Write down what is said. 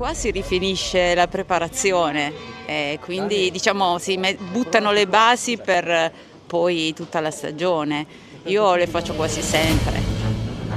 qua si rifinisce la preparazione, quindi diciamo buttano le basi per poi tutta la stagione. Io le faccio quasi sempre.